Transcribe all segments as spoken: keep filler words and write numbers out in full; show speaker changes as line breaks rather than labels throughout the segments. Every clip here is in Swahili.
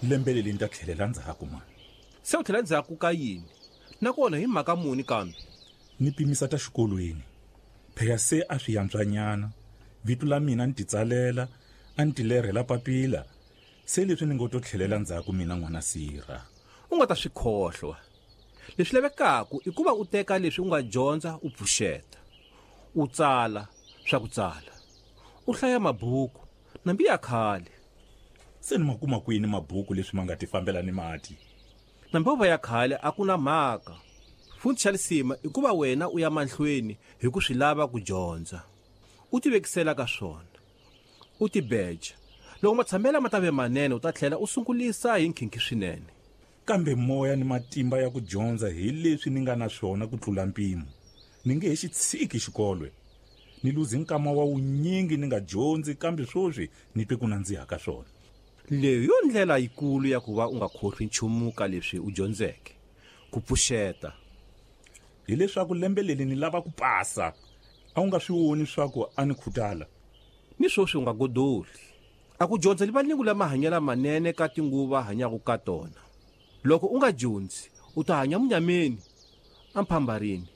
lembe leri ni ta tlhelela ndzhaku mani.
Se u tlhela ndzhaku ka yini nakona hi mhaka muni kambe?
Ni pimisa ta xikolweni phela se a swi yantswanyana, vito la mina ni titsalela a ni tilerhela papila, se leswi ni ngo to tlhelela ndzhaku mina n'wana Sira.
U nga ta swi khohlwa. Leswi lavekaku i ku va u teka leswi u nga dyondza u pfuxeta, u tsala swa ku tsala, u hlaya mabuku nambi ya khale.
Se ni makuma kwini mabuku leswi ma nga ti fambela ni mati?
Nambova ya khale a ku na mhaka. Futhi xa lisima i ku va wena u ya mahlweni hi ku swi lava ku dyondza. U ti vekisela ka swona, u ti beja. Loko matshamela ma ta ve manene u ta tlhela u sungulisa hi nkhinkhi swinene.
Kambe moya ni matimba ya ku dyondza hi leswi ni nga na swona ku tlula mpimo. Ni nge he xi tshiki xikolwe. Ni luzi nkama wa unyingi ni nga dyondzi, kambe swoswi ni twe ku nandziha ka swona.
Leyo ndlela yikulu ya ku va u nga khohlwi nchumu ka leswi u dyondzeke, ku pfuxeta.
Hi leswaku lembe leri ni lava ku pasa, a u nga swi voni swa ku a ni khutala.
Ni swoswi u nga godoli. A ku dyondza liva ningu lama hanyela manene ka tinguva hanyaku ka tona. Loko u nga dyondzi u ta hanya munyameni amphambarini.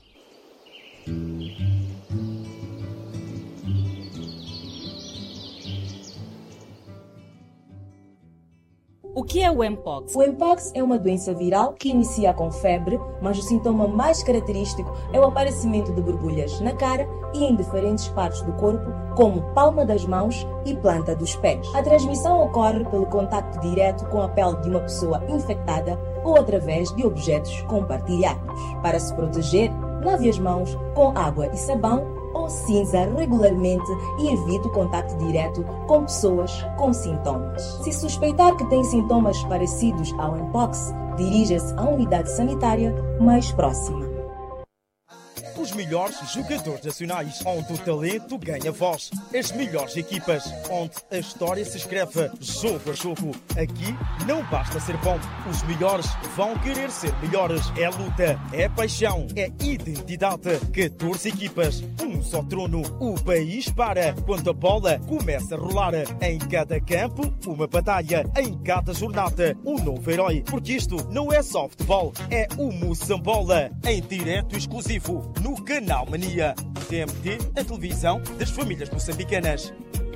O que é o Mpox?
O Mpox é uma doença viral que inicia com febre, mas o sintoma mais característico é o aparecimento de borbulhas na cara e em diferentes partes do corpo, como palma das mãos e planta dos pés. A transmissão ocorre pelo contacto direto com a pele de uma pessoa infectada ou através de objetos compartilhados. Para se proteger, lave as mãos com água e sabão ou cinza regularmente e evite o contacto direto com pessoas com sintomas. Se suspeitar que tem sintomas parecidos ao Mpox, dirija-se à unidade sanitária mais próxima.
Os melhores jogadores nacionais, onde o talento ganha voz. As melhores equipas, onde a história se escreve jogo a jogo. Aqui não basta ser bom, os melhores vão querer ser melhores. É luta, é paixão, é identidade. catorze equipas, um só trono. O país para quando a bola começa a rolar. Em cada campo, uma batalha. Em cada jornada, um novo herói. Porque isto não é só futebol, é o Moçambola. Em direto exclusivo, no Canal Mania. T M T, a televisão das famílias moçambicanas.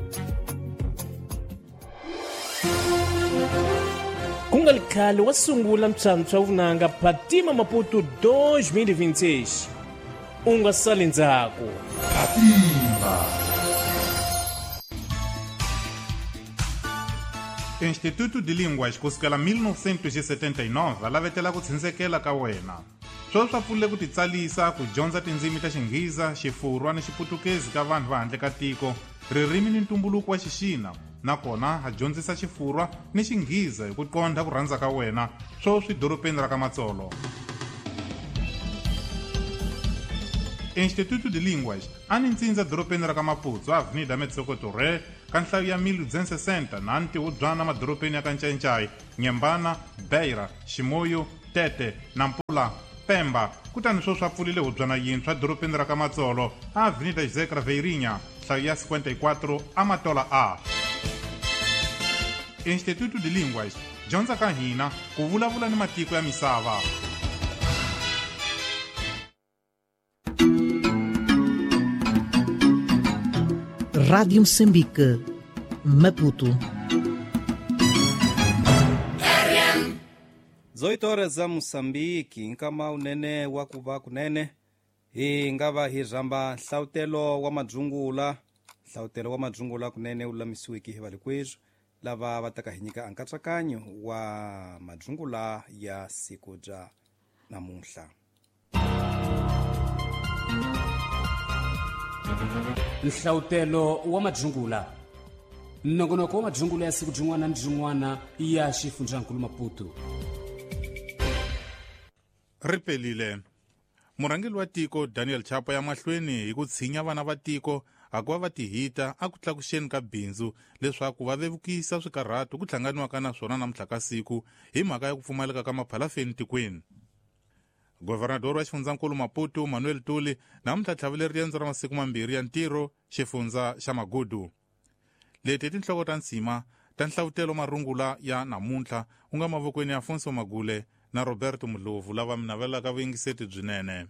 Kungalikali wasungula mtsantsho wa vunanga Patima Maputo dois mil e vinte e seis. Unga sali ndzhaku.
Patima.
Instituto de Línguas kusukela mil novecentos e setenta e nove lavetela ku tshindzekela ka wena. Swo swa pfulile ku titsalisa ku dyondza tindzimi ta Xingheza, Xifurwa ni Xiputukezi ka vanhu va handle ka tiko, ririmi ni ntumbuluko wa Xixina, nakona ha dyondzisa Xifurwa ni Xingheza hi ku qondha ku rhandza ka wena swoswi doropeni ra ka Matsolo. Instituto de Línguas a ni ntsindza doropeni ra ka Maputo, Avenida Metsokotoré, ka nhlayo ya mil duzentos e sessenta na ntiwodzana madoropeni ya ka Ncencai, Nyembana, Beira, Ximoyo, Tete, Nampula, Pemba, kutani swo swa pfulile hubyana yintshwa doropeni ra ka Matsolo, Avenida José Craveirinha, nhlayo ya cinquenta e quatro, Amatola A. Instituto de Línguas, dyondza ka hina ku vulavula ni matiko ya misava.
Rádio Moçambique, Maputo.
dezoito horas za Moçambique, nkama unene wa kuva kunene hi nga va hi rhamba nhlawutelo wa madzungula nhlawutelo wa madzungula kunene wu lamisiwiki hi valikwezu lava va taka hi nyika nkatsakanyo wa madzungula ya siku bya namuntlha.
Nhlawutelo wa madzungula, nongonoko wa madzungula ya siku jin'wana ni jin'wana ya xifundzankulu Maputo.
Ripelile murhangeli wa tiko Daniel Chapo ya mahlweni hi ku tshinya vana va tiko akuva va tihita a ku tlakuxeni ka bindzu leswaku va vevukisa swikarhato ku hlanganiwaka na swona namuntlha ka siku hi mhaka ya ku pfumaleka ka maphalafeni tikweni. Governador wa xifundzankulu Maputo Manuel Tuli namuntlha tlhavile riendzo ra masiku mambirhi ya ntirho xifundza xa Magudu. Leti tinhloko ta ntsima ta nhlawutelo marungula ya namuntlha u nga mavokweni ya Afonso Magule na Roberto Mlovu lava mi navelaka vuyingiseti byinene.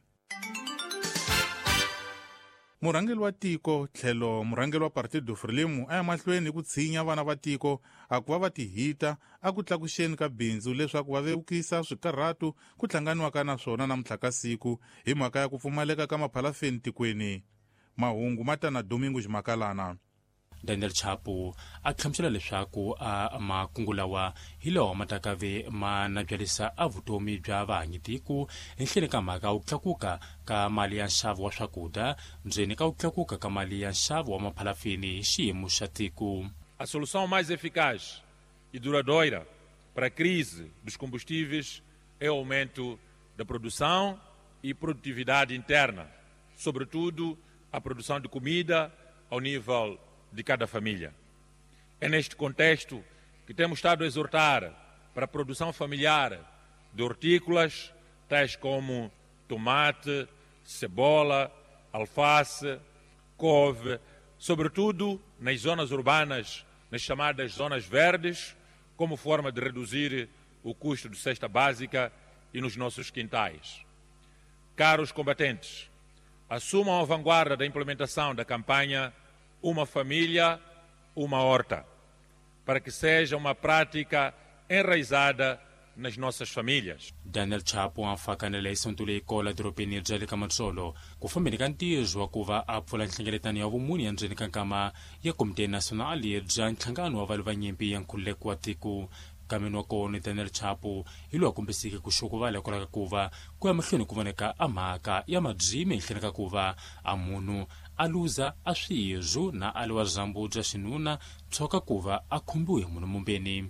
Murhangeli wa tiko tlhelo murhangeli wa Partido Frelimo a ya mahlweni ku tshinya vana va tiko a ku va va tihita a ku tlakuxeni ka bindzu leswaku va vevukisa swikarhatu ku hlanganiwaka na swona namuntlha ka siku hi mhaka ya ku pfumaleka ka maphalafeni tikweni. Mahungu ma ta na Domingo Makalana.
Daniel Chapo a tlhamusela leswaku a makungu lawa hi lawa ma takave ma nabyalisa a vutomi bya vahanyitiku ehenhleni ka mhaka wu tlakuka ka mali ya nxavo wa swakudya ndzeni ka wu tlakuka ka mali ya nxavo wa maphalafini hi xiyimo xa tiko.
A solução mais eficaz e duradoura para a crise dos combustíveis é o aumento da produção e produtividade interna, sobretudo a produção de comida ao nível de cada família. É neste contexto que temos estado a exortar para a produção familiar de hortícolas, tais como tomate, cebola, alface, couve, sobretudo nas zonas urbanas, nas chamadas zonas verdes, como forma de reduzir o custo de cesta básica e nos nossos quintais. Caros combatentes, assumam a vanguarda da implementação da campanha Uma Família, Uma Horta, para que seja uma prática enraizada nas nossas famílias.
Daniel Chapo a fakanela isonto leyi kola dorobeni bya le ka Matsolo ku fambeni ka ntizo wa ku va a pfula nhlengeletano ya vumuni ya ndzeni ka nkama ya Komite Nasionali bya nhlangano wa vali va nyimpi ya nkhululeko wa tiko. Kameni wa kona Daniel Chapo hi loyi a kombisike ku xukuvala hikwalaho ka ku va ku ya mahlweni ku voneka a mhaka ya mabyimi ehenhleni ka ku va a munhu a luza a swiyizu na aliwa zambu bya xinuna tshoka ku va a khumbiwe hi munhu mumbeni.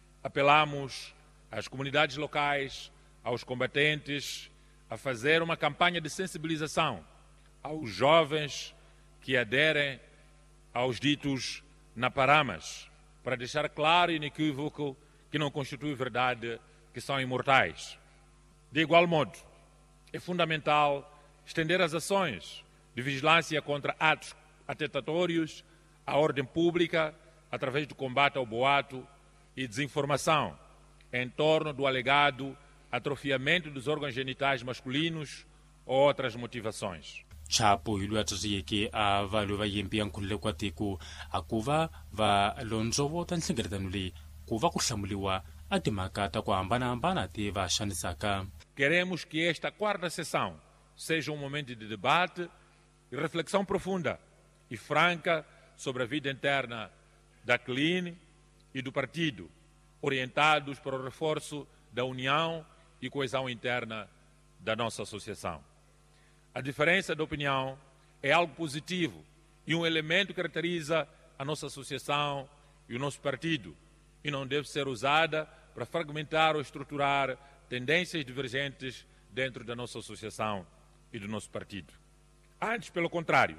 Apelamos às comunidades locais, aos combatentes, a fazer uma campanha de sensibilização aos jovens que aderem aos ditos Naparamas, para deixar claro e inequívoco que não constitui verdade que são imortais. De igual modo, é fundamental estender as ações de vigilância contra atos atentatórios à ordem pública através do combate ao boato e desinformação em torno do alegado atrofiamento dos órgãos genitais masculinos ou outras motivações.
Chapo hi loyi a tsariyeke a valo va yimpi ya nkhululeko wa tiko a ku va va londzovota nhlengeletano leyi ku va ku hlamuliwa a timhaka ta ku hambanahambana ti va xanisaka.
Queremos que esta quarta sessão seja um momento de debate e reflexão profunda e franca sobre a vida interna da C L I N e do partido, orientados para o reforço da união e coesão interna da nossa associação. A diferença de opinião é algo positivo e um elemento que caracteriza a nossa associação e o nosso partido e não deve ser usada para fragmentar ou estruturar tendências divergentes dentro da nossa associação e do nosso partido. Antes, pelo contrário,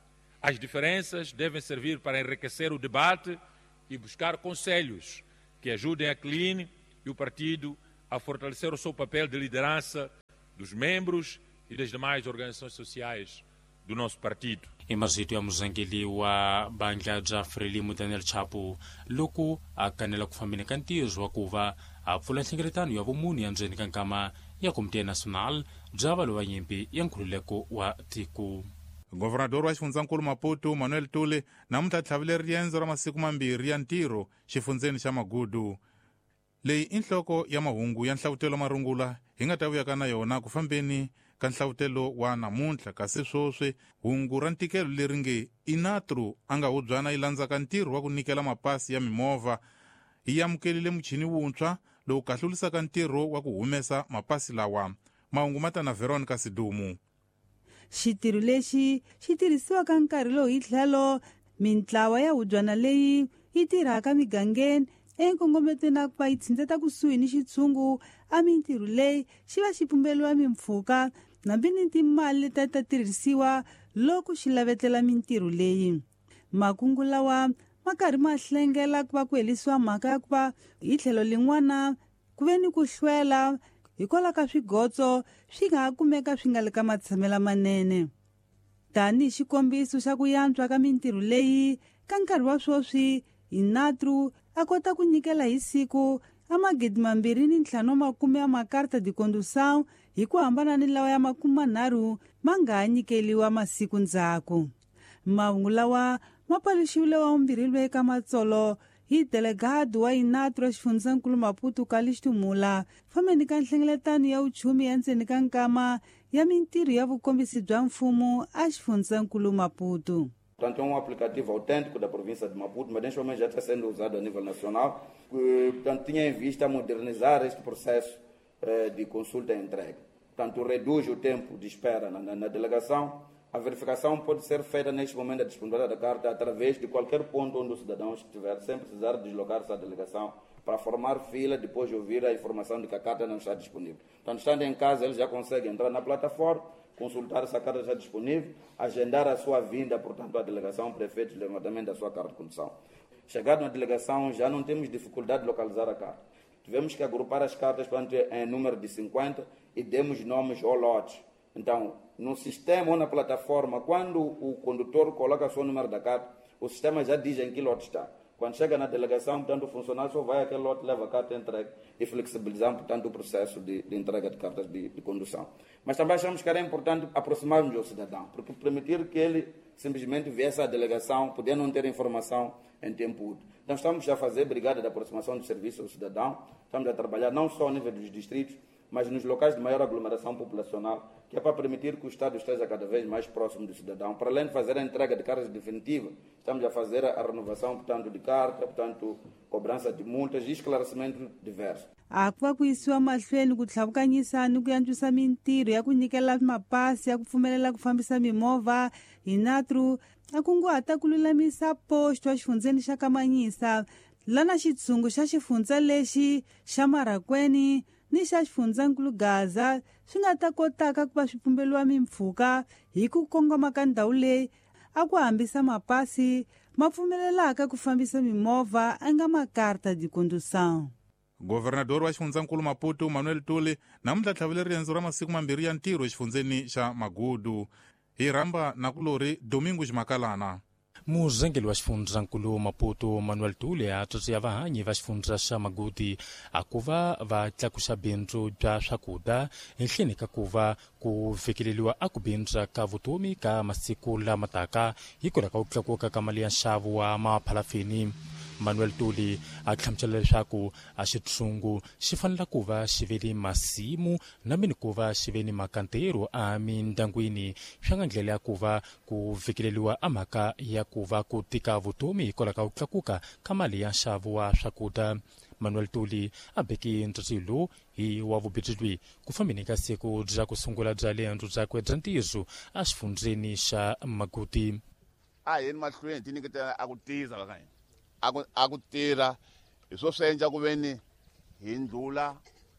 as diferenças devem servir para enriquecer o debate e buscar conselhos que ajudem a C L I N e o partido a fortalecer o seu papel de liderança dos membros e das demais organizações sociais do nosso partido.
I mazito ya muzangeli wa bandla bya Frelimo Daniel Chapo loko a kanela ku fambeni ka ntizo wa ku va a pfula nhlengeletano ya vumuni ya ndzeni ka nkama ya Komite Nasional bya valo va nyimpi ya nkhululeko wa tiko.
Governador wa xifundzakulu Maputo Manuel Tule namuntlha tlhavile riendzo ra masiku mambirhi ya ntirho xifundzeni xa Magudu. Leyi i nhloko ya mahungu ya nhlawutelo marungula hi nga ta vuyaka na yona ku fambeni ka nhlawutelo wa namuntlha, kasi swoswi hungu ra ntikelo leri nge Inatru a nga hubyana yi landzaka ntirho wa ku nikela mapasi ya mimovha yi amukelile muchini wuntshwa lowu kahlulisaka ntirho wa ku humesa mapasi lawa. Mahungu mata na Veronica Sidumu.
Xitirho lexi xi tirhisiwaka nkarhi lowu hi tlhelo mintlawa ya hubyana leyi yi tirhaka migangeni enkongometeni na ku va yi tshindeta kusuhi ni xitshungu a mintirho leyi xi va xi pumbeliwa mimpfhuka nambi ni timali leti ta tirhisiwa loko xi lavetela mintirho leyi. Makungu lawa ma karhi ma hlengela ku va ku helisiwa mhaka ya ku va hi tlhelo lin'wana ku ve ni ku hlwela hikwalaho ka swigotso swi nga ha kumeka swi nga le ka matshamela manene. Tanihi xikombiso xa ku yantswa ka mintirho leyi ka nkarhi wa swoswi Inatru a kota ku nyikela hi siku a magidi mambirhi ni ntlhanu wa makume ya makarta de condução hi ku hambana ni lawa ya makume manharhu ma nga ha nyikeliwa masiku ndzhaku. Mahungu lawa ma paluxiwile wa vumbirhi lwe eka matsolo hi delegado wa inatro wa xifundzankulu Maputo Calixto Mula fambeni ka nhlengeletano ya uchumi ya ndzeni ka nkama ya mintirho ya vukombisi bya mfumo a xifundzankulu Maputo.
Portanto, é um aplicativo autêntico da província de Maputo, mas neste momento já está sendo usado a nível nacional. Que, portanto, tinha em vista modernizar este processo eh, de consulta e entrega. Portanto, reduz o tempo de espera na, na, na delegação. A verificação pode ser feita neste momento da disponibilidade da carta através de qualquer ponto onde o cidadão estiver, sem precisar deslocar-se à delegação para formar fila depois de ouvir a informação de que a carta não está disponível. Portanto, estando em casa, ele já consegue entrar na plataforma, consultar se a carta está disponível, agendar a sua vinda, portanto, à delegação, prefeito, de levantamento da sua carta de condução. Chegado na delegação, já não temos dificuldade de localizar a carta. Tivemos que agrupar as cartas, portanto, em número de cinquenta e demos nomes ao lote. Então, no sistema ou na plataforma, quando o condutor coloca o seu número da carta, o sistema já diz em que lote está. Quando chega na delegação, portanto, o funcionário só vai àquele lote, leva a carta, entrega e flexibilizamos, portanto, o processo de, de entrega de cartas de, de condução. Mas também achamos que era importante aproximarmos do cidadão, porque permitir que ele simplesmente viesse à delegação, poder não ter informação em tempo útil. Então, estamos a fazer brigada de aproximação do serviço ao cidadão, estamos a trabalhar não só ao nível dos distritos, mas nos locais de maior aglomeração populacional, que é para permitir que o Estado esteja cada vez mais próximo do cidadão. Para além de fazer a entrega de cartas definitivas, estamos a fazer a renovação, portanto, de carta, portanto, cobrança de multas e esclarecimento diversos.
A ku va ku yisiwa mahlweni ku tlhavukanyisa ni ku yantswisa mintirho ya ku nyikela mapasi ya ku pfumelela ku fambisa mimovha hi natru a kunguhata ku lulamisa posto wa xifundzeni xa Kamanyisa lana xitshungu xa xifundza lexi xa Marakweni ni xa xifundzankulu Gaza swi nga ta kotaka ku va swi pumbeliwa mimpfhuka hi ku kongoma ka ndhawu leyi a ku hambisa mapasi ma pfumelelaka ku fambisa mimovha a nga makarta de condução.
Governador wa xifundzankulu Maputo Manuel Tuli namuntlha tlhavile riendzo ra masiku mambirhi ya ntirho exifundzeni xa Magudu hi rhamba na kulori Domingo Makalana.
Murhangeri wa xifundzankulu Maputo Manuel Tuli a tsotsi ya vahanyi va xifundza xa Magudi a ku va va tlakuxa bindzu bya swakudya henhleni ka ku va ku fikeleliwa a ku bindza ka vutomi ka masiku lama taka hikwalaho ka ku tlakuka ka mali ya nxavo wa maphalafini. Manuel Tuli a hlamusela leswaku a xitshungu xi fanele ku va xi ve ni masimu na mini ku va xi ve ni makantero a mindyangwini swi nga ndlela ya ku va ku fikeleliwa a mhaka ya ku va ku tika vutomi hikwalaho ka ku tlakuka ka mali ya nxavo wa swakudya. Manuel Tuli a beke ntsotsi lowu hi wa vubindzu lebyi ku fambeni ka siku bya ku sungula bya lehandzu byakwe bya ntirho a xifundzeni xa Magudi.
A hi ni mahlweni ti nyiketela a ku tiza ka hina a ku tirha hi swo swi endla ku veni hi ndlula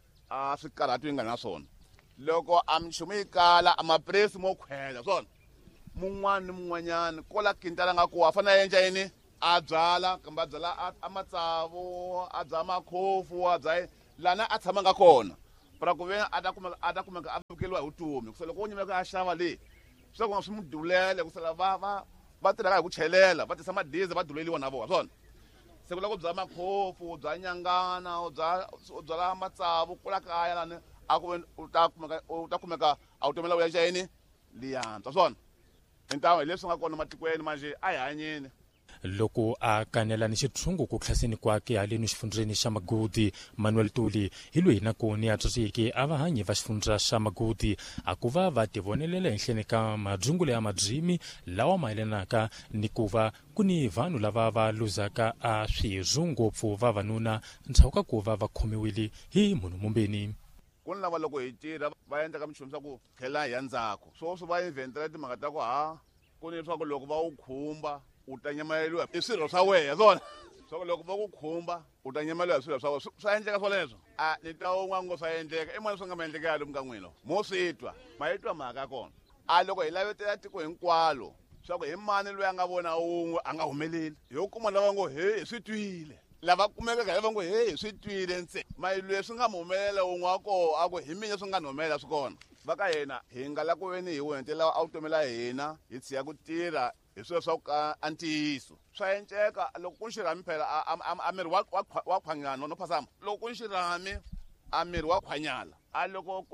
a swikarhati hi nga na swona loko a minchumu yi kala a mapresi mo khwela swona mun'wana ni mun'wanyana kola kintala nga ku a fanele a endla yini a byala kambe a byala a matsavu a byala makhofu a byala lana a tshama nga kona para ku veni a ta kumeka a ta kumeka a vukeliwa hi vutomi ku loko u nyimeka a xava leyi swi ku swi mu dulele ku sala va va va tirhaka hi ku chelela va tisa madizi va duleliwa na vona swona se ku loko bya makhofu bya nyangana bya byala matsavu kula kaya lani a ku u ta kumeka u ta kumeka a wu tomela u ya xayini liyantswa swona hintawo hi leswi nga kona matikweni manje a hi hanyeni.
Loko a kanela ni xitshungu ku khlaseni kwake haleni xifundzeni xa Magudi Manuel Tuli hi loyi na koni a tsotsiki a vahanyi va xifundza xa Magudi a ku va va tivonelela henhleni ka madzungulo ya mabyimi lawa mayelanaka ni ku va ku ni vanhu lava va luzaka a swirho ngopfu vavanuna ntshawu ka ku va va khomiwile hi munhu mumbeni.
Ku ni lava loko hi tirha va endla ka minchumu swa ku khela hi ndzhaku swo swi va inventela timhaka ta ku ha ku ni leswaku loko va wu khumba u ta nyamaleriwa hi swirho swa wena swona swa ku loko va ku khumba u ta nyamaleriwa hi swirho swa wena swa endleka swoleswo a ni ta un'wana ngo swa endleka i mali swi nga ma endleka lomu ka n'wina mo swi twa ma yi twa mhaka ya kona a loko hi lavetela tiko hinkwalo swa ku hi mani loyi a nga vona un'we a nga humeleli hi ku kuma lava ngo he hi swi twile lava kumekaka lava ngo he hi swi twile ntsena ma leswi nga mu humelela un'we wa koho a ku hi mina swi nga ni humelela swi kona va ka hina hi nga la ku veni hi wentela a wu tomela hina hi tshiya ku tirha hi swilo swa ka antiyiso swa enceka loko ku xirhami phela a miri wa khwanyana no phasama loko ku xirhami a miri wa khwanyala a loko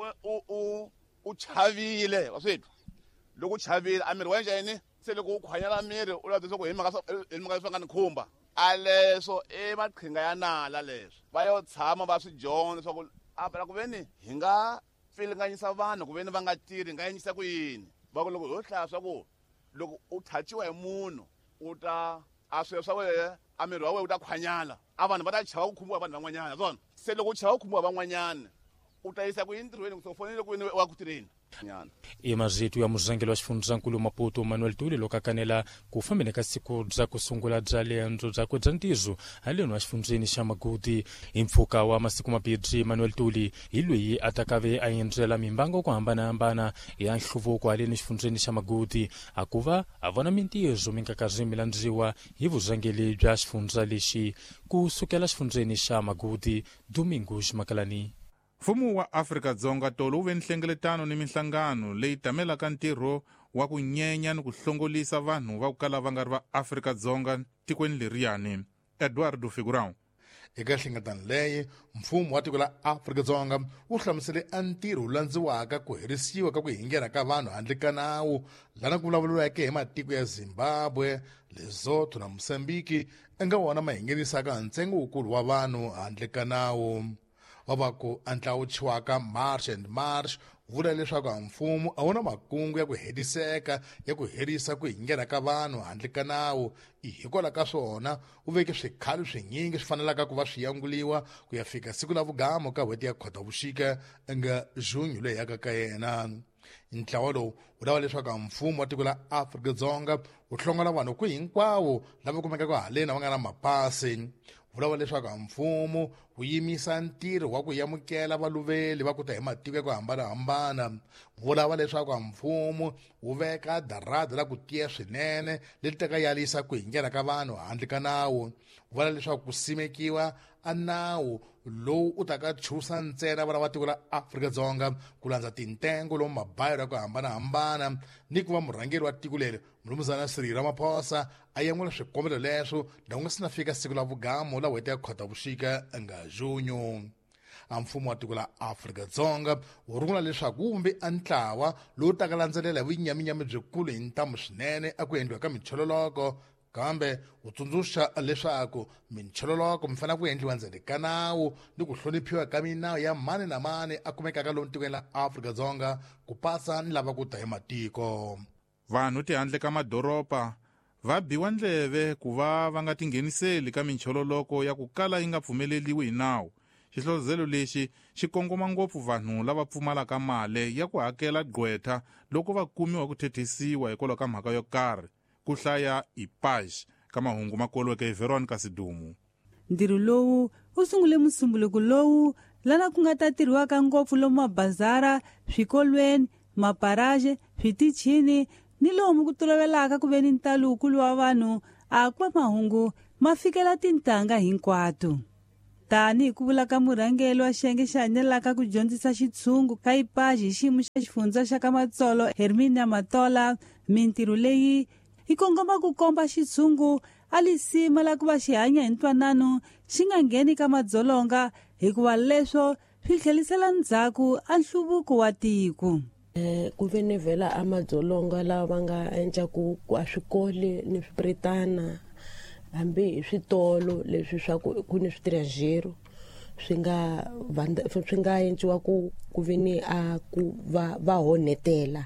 u u chavile wa swithu loko u chavile a miri wa njhani se loko u khwanyala miri u lava leswaku hi mhaka hi mhaka swa nga ni khumba a leswo i maqhinga ya nala leswi va yo tshama va swi dyondza leswaku a phela ku veni hi nga pfilinganyisa vanhu ku veni va nga tirhi hi nga endlisa ku yini va ku loko ho hlaya swa ku loko u thachiwa hi munhu u ta a swilo swa wena a miri wa wena u ta khwanyala a vanhu va ta chava ku khumbiwa vanhu van'wanyana swona se loko u chava ku khumbiwa van'wanyana u ta yisa ku yini ntirhweni ku sofonele ku wa ku tirheni
emazito ya murhangeri wa xifundzankulu Maputo Manuel Tuli loko a kanela ku fambeni ka siku bya ku sungula bya lendzo byakwe bya ntizo haleni wa xifundzeni xa Magudi hi mpfhuka wa masiku mabirhi Manuel Tuli hi loyi a ta kave a endlela mimbango ku hambanahambana ya nhluvuko haleni xifundzeni xa Magudi a ku va a vona mintizo minkarhi mi landziwa hi vurhangeri bya xifundza lexi ku sukela xifundzeni xa Magudi Domingo Ximakalani.
Mfumo wa Afrika-Dzonga tolo wu ve ni nhlengeletano ni minhlangano leyi tamelaka ntirho wa ku nyenya ni ku hlongolisa vanhu va ku kala va nga ri va Afrika-Dzonga tikweni leriyani. Eduardo Figurão.
Eka nhlengeletano leyi mfumo wa tiko la Afrika-Dzonga wu hlamusele a ntirho wu landziwaka ku herisiwa ka ku hingera ka vanhu handle ka nawu lana ku vulavuriweke hi matiko ya Zimbabwe, Lesotho na Mozambique anga wona ma hingerisaka ntsengo wukulu wa vanhu handle ka nawu. Wavako antlawu chiwaka March and March vula leswaku mfumo a wona makungu ya ku hetiseka ya ku herisa ku hingera ka vanhu handle ka nawu hikola ka swona u veke swikhalo swinyingi swi fanelaka ku va swi yanguliwa ku ya fika siku la vugamo ka hweti ya Khotavuxika nga June leyi yaka ka yena. Ntlawa lowu wu lava leswaku mfumo wa tiko la Afrika-Dzonga wu hlongola vanhu ku hinkwavo lava kumekaka haleni va nga na mapasi. Vulava leswaku mfumo wu yimisa ntirho wa ku yamukela valuveli va ku ta hi matiko ya ku hambanahambana. Vulava leswaku mfumo wu veka darada la ku tiya swinene leri taka yalisa ku hingera ka vanhu handle ka nawu. Vula leswaku ku simekiwa a nawu lowu u taka chusa ntsena vana va tiko la Afrika-Dzonga ku landza tintengo lomu mabayiro ya ku hambanahambana ni ku va murhangeri wa tiko leri Mnumzana Cyril Ramaphosa a yangula swikombelo leswo loko nga si na fika siku la vugamo la hweti ya Khotavuxika nga June. A mfumo wa tiko la Afrika-Dzonga wu rungula leswaku wu vumbe a ntlawa lowu taka landzelela hi vunyaminyami byikulu hi ntamu swinene a ku endliwa ka michololoko kambe wu tsundzuxa leswaku michololoko mi fanele ku endliwa ndzeni ka nawu ni ku hloniphiwa ka minawu ya mani na mani a kumekaka lomu tikweni la Afrika-Dzonga ku pasa ni lava ku ta hi matiko.
Vanhu tihandle ka madoropa va biwa ndleve ku va va nga tingheniseli ka michololoko ya ku kala yi nga pfumeleliwi hi nawu. Xihlozelo lexi xi kongoma ngopfu vanhu lava pfumalaka mali ya ku hakela gqwetha loko va kumiwa ku thethisiwa hikwalaho ka mhaka yo karhi. Ku hlaya hi Page ka mahungu ma koliweke hi Veronica Sidumu.
Ntirho lowu wu sungule musumbuloku lowu lana ku nga ta tirhiwaka ngopfu lomu mabazara, swikolweni, maparaje, switichini ni lomu ku tolovelaka ku veni ntalo wukulu wa vanhu a kuma mahungu ma fikela tintangha hinkwato. Tani hi ku vula ka murhangeri wa xiyenge xa hanyelaka ku dyondzisa xitshungu ka Ipaji hi xiyimo xa xifundza xa ka Matsolo Herminia Matola, mintirho leyi yi kongoma ku komba xitshungu a lisima la ku va xi hanya hi ntwanano xi nga ngheni ka madzolonga hikuva leswo swi tlhelisela ndzhaku a nhluvuko wa tiko.
ku ve ni vhela a madzolonga lava nga endla ku a swikole ni swipiritana hambi hi switolo leswi swa ku ni switirajero swi nga swi nga endliwa ku ku ve ni a ku va va honetela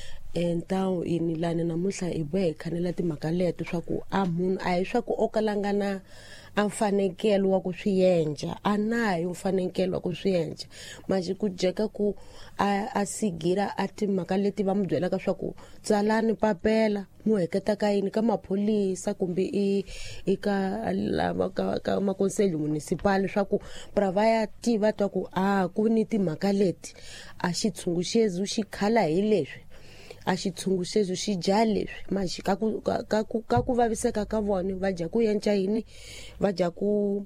entawu ini lani namuntlha hi bohe hi khanela timhaka leto swa ku a munhu a hi swa ku o kalangana a mfanekelo wa ku swi endla a nayo mfanekelo wa ku swi endla manje ku jeka ku a a sigira a timhaka leti va mu byelaka swa ku tsalani papela mu heketa ka yini ka mapholisa kumbe i i ka lava ka, ka makonseli municipal swa ku prava ya tiva twa ku a ku ni timhaka leti a xitshungu xezu xi khala hi leswi a xitshungu xezu xi dya leswi manje ka ku ka ku ka ku vaviseka ka vona va dya ku yenca yini va dya ku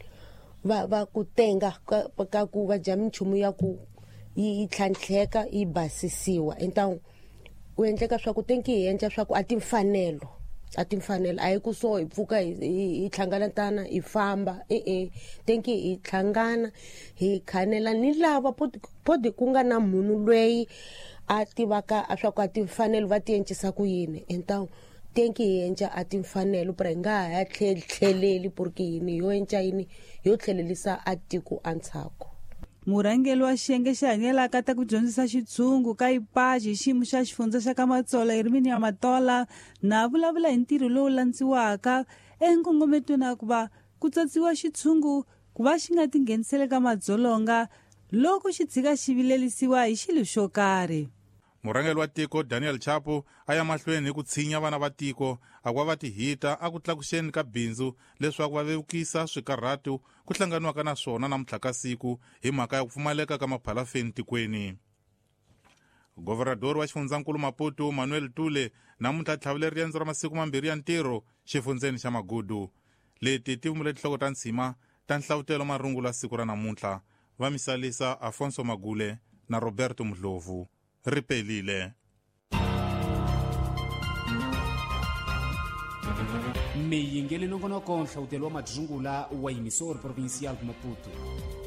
va va ku tenga ka ku va dya minchumu ya ku yi tlhantlheka yi basisiwa entawu ku endleka swa ku tenki hi endla swa ku a timfanelo a timfanelo a hi ku so hi pfuka hi tlhangalatana hi famba e-e tenki hi tlhangana hi khanela ni lava podi ku nga na munhu lweyi a tivaka a swa ku a timfanelo va ti endlisa ku yini entawu tenki hi endla a timfanelo pura hi nga ha tlheleli porque yini yo endla yini yo tlhelelisa a tiko a ntsako.
murhangeli wa xiyenge xi hanyelaka ta ku dyondzisa xitshungu ka ipaji hi xiyimo xa xifundza xa ka Matsola Erimini ya Matola na vulavula hi ntirho lowu landziwaka enkongometweni wa ku va ku tsatsiwa xitshungu ku va xi nga tinghenisele ka madzolonga loko xi tshika xi vilelisiwa hi xilo xo karhi.
murhangeli wa tiko Daniel Chapo a ya mahlweni hi ku tshinya vana va tiko a ku va va tihita a ku tlakuxeni ka bindzu leswaku va vevukisa swikarhatu ku hlanganiwaka na swona namuntlha ka siku hi mhaka ya ku pfumaleka ka maphalafeni tikweni. Governador wa xifundzankulu Maputo Manuel Tule namuntlha tlhavule riendzo ra masiku mambirhi ya ntirho xifundzeni xa Magudu. Leti ti vumule tinhloko ta ntsima ta nhlawutelo marungula siku ra namuntlha. Va misalisa Afonso Magule na Roberto Mdlovu. Ripelile.
meyingele nongonoko nhlawutelo wa madzungula wa yimisori provincial Maputo.